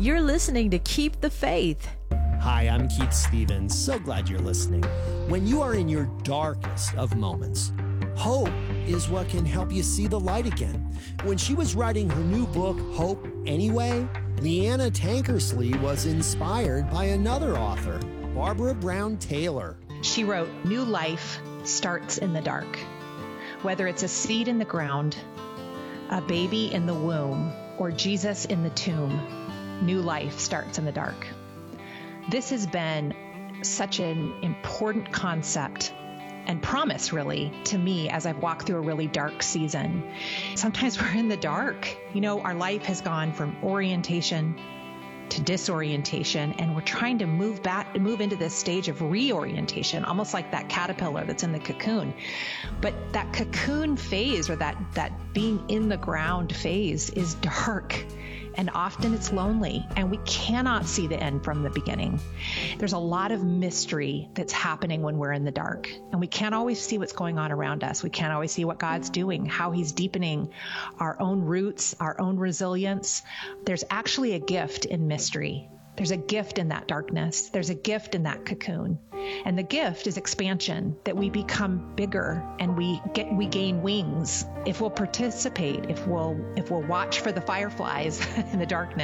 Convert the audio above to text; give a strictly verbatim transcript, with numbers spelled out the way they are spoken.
You're listening to Keep the Faith. Hi, I'm Keith Stevens. So glad you're listening. When you are in your darkest of moments, hope is what can help you see the light again. When she was writing her new book, Hope Anyway, Leanna Tankersley was inspired by another author, Barbara Brown Taylor. She wrote, "New life starts in the dark. Whether it's a seed in the ground, a baby in the womb, or Jesus in the tomb, new life starts in the dark." This has been such an important concept and promise, really, to me as I've walked through a really dark season. Sometimes we're in the dark. You know, our life has gone from orientation to disorientation, and we're trying to move back, move into this stage of reorientation, almost like that caterpillar that's in the cocoon. But that cocoon phase, or that, that being in the ground phase, is dark. And often it's lonely, and we cannot see the end from the beginning. There's a lot of mystery that's happening when we're in the dark, and we can't always see what's going on around us. We can't always see what God's doing, how he's deepening our own roots, our own resilience. There's actually a gift in mystery. There's a gift in that darkness. There's a gift in that cocoon. And the gift is expansion, that we become bigger and we get we gain wings if we'll participate, if we'll if we'll watch for the fireflies in the darkness.